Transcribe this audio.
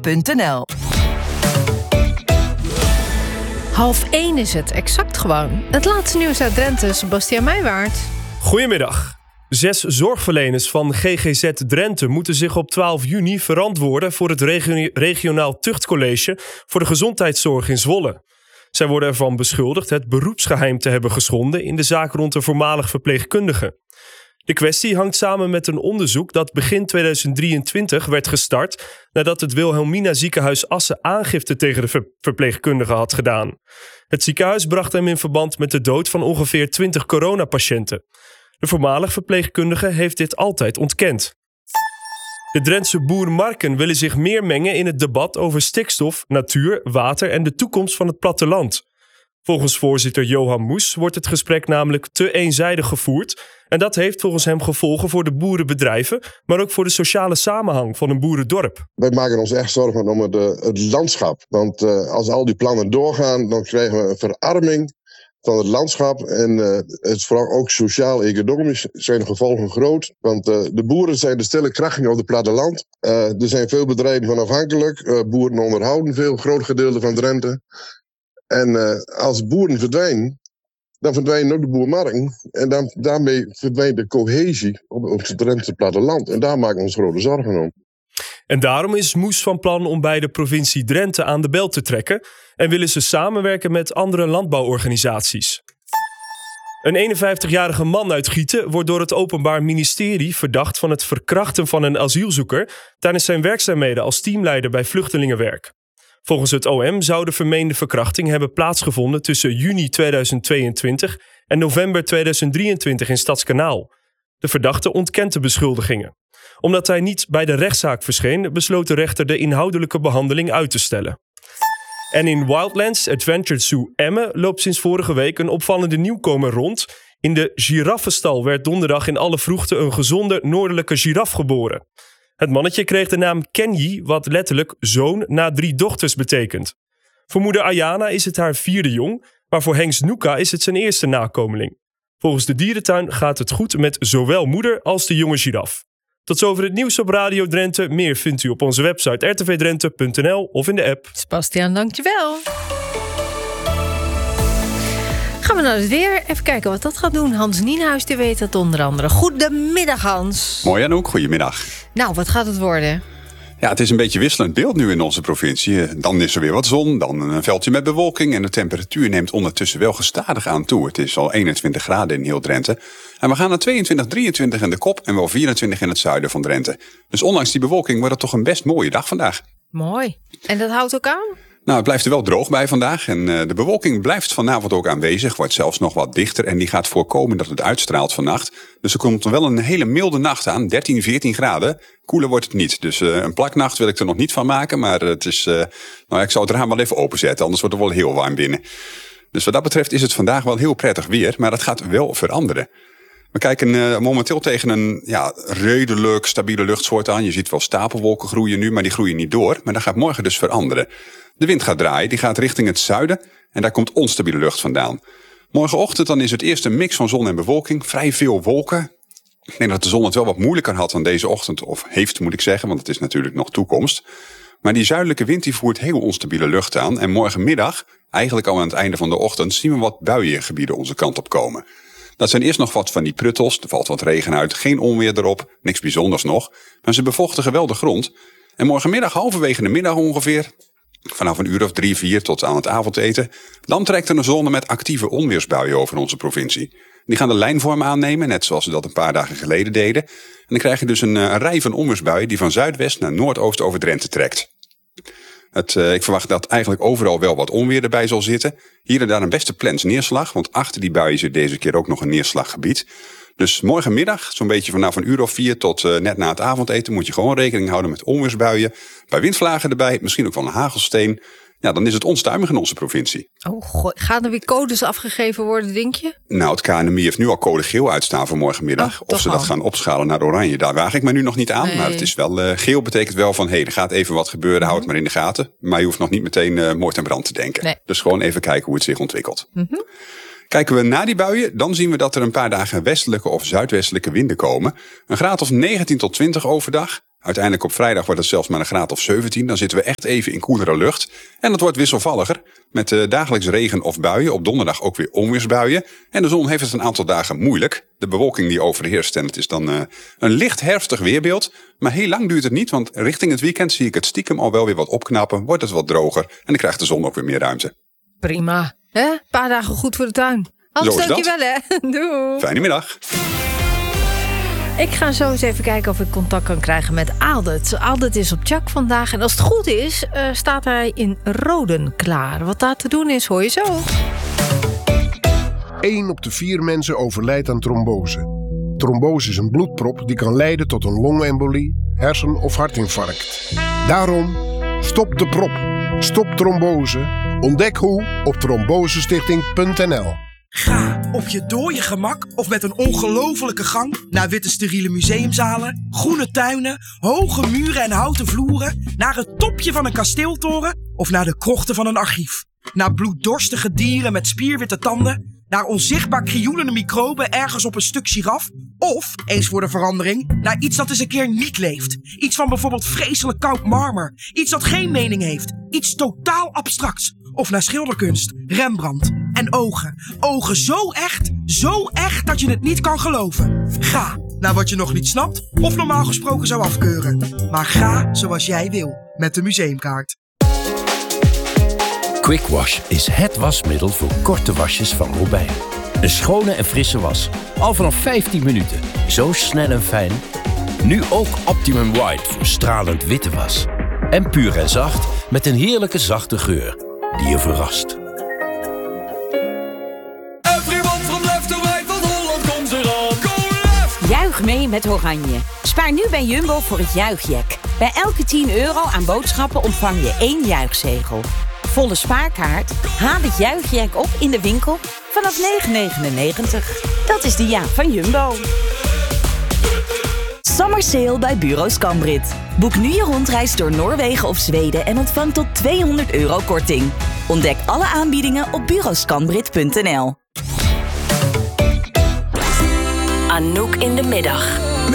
drenthe.nl. 12:30 is het, exact gewoon. Het laatste nieuws uit Drenthe, Sebastiaan Meijwaart. Goedemiddag. 6 zorgverleners van GGZ Drenthe moeten zich op 12 juni verantwoorden voor het regionaal tuchtcollege voor de gezondheidszorg in Zwolle. Zij worden ervan beschuldigd het beroepsgeheim te hebben geschonden in de zaak rond de voormalig verpleegkundige. De kwestie hangt samen met een onderzoek dat begin 2023 werd gestart nadat het Wilhelmina ziekenhuis Assen aangifte tegen de verpleegkundige had gedaan. Het ziekenhuis bracht hem in verband met de dood van ongeveer 20 coronapatiënten. De voormalig verpleegkundige heeft dit altijd ontkend. De Drentse boer-marken willen zich meer mengen in het debat over stikstof, natuur, water en de toekomst van het platteland. Volgens voorzitter Johan Moes wordt het gesprek namelijk te eenzijdig gevoerd. En dat heeft volgens hem gevolgen voor de boerenbedrijven, maar ook voor de sociale samenhang van een boerendorp. Wij maken ons echt zorgen om het landschap. Want als al die plannen doorgaan, dan krijgen we een verarming van het landschap. En het is vooral ook sociaal-economisch zijn de gevolgen groot. Want de boeren zijn de stille krachten op het platteland. Er zijn veel bedrijven van afhankelijk. Boeren onderhouden veel, groot gedeelte van Drenthe. En als boeren verdwijnen, dan verdwijnen ook de boermarkten. En daarmee verdwijnt de cohesie op het Drentse platteland. En daar maken we ons grote zorgen om. En daarom is Moes van plan om bij de provincie Drenthe aan de bel te trekken en willen ze samenwerken met andere landbouworganisaties. Een 51-jarige man uit Gieten wordt door het Openbaar Ministerie verdacht van het verkrachten van een asielzoeker tijdens zijn werkzaamheden als teamleider bij vluchtelingenwerk. Volgens het OM zou de vermeende verkrachting hebben plaatsgevonden tussen juni 2022 en november 2023 in Stadskanaal. De verdachte ontkent de beschuldigingen. Omdat hij niet bij de rechtszaak verscheen, besloot de rechter de inhoudelijke behandeling uit te stellen. En in Wildlands Adventure Zoo Emmen loopt sinds vorige week een opvallende nieuwkomer rond. In de giraffenstal werd donderdag in alle vroegte een gezonde noordelijke giraf geboren. Het mannetje kreeg de naam Kenji, wat letterlijk zoon na 3 dochters betekent. Voor moeder Ayana is het haar 4e jong, maar voor Henk Snoeka is het zijn eerste nakomeling. Volgens de dierentuin gaat het goed met zowel moeder als de jonge giraf. Tot zover het nieuws op Radio Drenthe. Meer vindt u op onze website rtvdrenthe.nl of in de app. Sebastiaan, dankjewel. Gaan we naar het weer. Even kijken wat dat gaat doen. Hans Nienhuis, die weet het onder andere. Goedemiddag, Hans. Mooi Anouk, goedemiddag. Nou, wat gaat het worden? Ja, het is een beetje wisselend beeld nu in onze provincie. Dan is er weer wat zon, dan een veldje met bewolking en de temperatuur neemt ondertussen wel gestadig aan toe. Het is al 21 graden in heel Drenthe. En we gaan naar 22, 23 in de kop en wel 24 in het zuiden van Drenthe. Dus ondanks die bewolking wordt het toch een best mooie dag vandaag. Mooi. En dat houdt ook aan? Nou, het blijft er wel droog bij vandaag en de bewolking blijft vanavond ook aanwezig, wordt zelfs nog wat dichter en die gaat voorkomen dat het uitstraalt vannacht. Dus er komt wel een hele milde nacht aan, 13, 14 graden. Koeler wordt het niet, dus een plaknacht wil ik er nog niet van maken, maar het is, ik zou het raam wel even openzetten, anders wordt het wel heel warm binnen. Dus wat dat betreft is het vandaag wel heel prettig weer, maar dat gaat wel veranderen. We kijken momenteel tegen een redelijk stabiele luchtsoort aan. Je ziet wel stapelwolken groeien nu, maar die groeien niet door. Maar dat gaat morgen dus veranderen. De wind gaat draaien, die gaat richting het zuiden en daar komt onstabiele lucht vandaan. Morgenochtend dan is het eerst een mix van zon en bewolking, vrij veel wolken. Ik denk dat de zon het wel wat moeilijker had dan deze ochtend, of heeft moet ik zeggen, want het is natuurlijk nog toekomst. Maar die zuidelijke wind die voert heel onstabiele lucht aan en morgenmiddag, eigenlijk al aan het einde van de ochtend, zien we wat buiengebieden onze kant op komen. Dat zijn eerst nog wat van die pruttels, er valt wat regen uit, geen onweer erop, niks bijzonders nog. Maar ze bevochtigen wel de grond. En morgenmiddag, halverwege de middag ongeveer, vanaf een uur of 3, 4 tot aan het avondeten, dan trekt er een zone met actieve onweersbuien over onze provincie. Die gaan de lijnvorm aannemen, net zoals ze dat een paar dagen geleden deden. En dan krijg je dus een rij van onweersbuien die van zuidwest naar noordoost over Drenthe trekt. Ik verwacht dat eigenlijk overal wel wat onweer erbij zal zitten. Hier en daar een beste plens neerslag, want achter die buien zit deze keer ook nog een neerslaggebied. Dus morgenmiddag, zo'n beetje vanaf een uur of 4 tot net na het avondeten, moet je gewoon rekening houden met onweersbuien. Een paar windvlagen erbij, misschien ook wel een hagelsteen. Ja, dan is het onstuimig in onze provincie. Oh, gaan er weer codes afgegeven worden, denk je? Nou, het KNMI heeft nu al code geel uitstaan voor morgenmiddag. Of ze dat gaan opschalen naar oranje, daar waag ik me nu nog niet aan. Nee. Maar het is wel, geel betekent wel van, er gaat even wat gebeuren, houd het maar in de gaten. Maar je hoeft nog niet meteen moord en brand te denken. Nee. Dus gewoon even kijken hoe het zich ontwikkelt. Kijken we naar die buien, dan zien we dat er een paar dagen westelijke of zuidwestelijke winden komen. Een graad of 19 tot 20 overdag. Uiteindelijk op vrijdag wordt het zelfs maar een graad of 17. Dan zitten we echt even in koelere lucht. En het wordt wisselvalliger. Met dagelijks regen of buien. Op donderdag ook weer onweersbuien. En de zon heeft het een aantal dagen moeilijk. De bewolking die overheerst. En het is dan een licht herfstig weerbeeld. Maar heel lang duurt het niet. Want richting het weekend zie ik het stiekem al wel weer wat opknappen. Wordt het wat droger. En dan krijgt de zon ook weer meer ruimte. Prima. Een paar dagen goed voor de tuin. Hans, dankjewel hè. Doei. Fijne middag. Ik ga zo eens even kijken of ik contact kan krijgen met Aaldet. Aaldet is op Tjak vandaag en als het goed is, staat hij in Roden klaar. Wat daar te doen is, hoor je zo. 1 op de 4 mensen overlijdt aan trombose. Trombose is een bloedprop die kan leiden tot een longembolie, hersen- of hartinfarct. Daarom, stop de prop. Stop trombose. Ontdek hoe op trombosestichting.nl. Ga op je dode gemak of met een ongelofelijke gang naar witte steriele museumzalen, groene tuinen, hoge muren en houten vloeren, naar het topje van een kasteeltoren of naar de krochten van een archief. Naar bloeddorstige dieren met spierwitte tanden, naar onzichtbaar krioelende microben ergens op een stuk giraf of, eens voor de verandering, naar iets dat eens een keer niet leeft. Iets van bijvoorbeeld vreselijk koud marmer, iets dat geen mening heeft, iets totaal abstracts. Of naar schilderkunst, Rembrandt en ogen. Ogen zo echt dat je het niet kan geloven. Ga naar wat je nog niet snapt of normaal gesproken zou afkeuren. Maar ga zoals jij wil met de museumkaart. Quick Wash is het wasmiddel voor korte wasjes van Robijn. Een schone en frisse was. Al vanaf 15 minuten. Zo snel en fijn. Nu ook Optimum White voor stralend witte was. En puur en zacht met een heerlijke zachte geur die je verrast. Everyone from left to right, van Holland komt eraan. Go left! Juich mee met Oranje. Spaar nu bij Jumbo voor het juichjack. Bij elke €10 aan boodschappen ontvang je 1 juichzegel. Volle spaarkaart? Haal het juichjack op in de winkel vanaf €9,99. Dat is de jaak van Jumbo. Summer Sale bij Bureau Scambrit. Boek nu je rondreis door Noorwegen of Zweden en ontvang tot €200 korting. Ontdek alle aanbiedingen op bureauscambrit.nl. Anouk in de middag.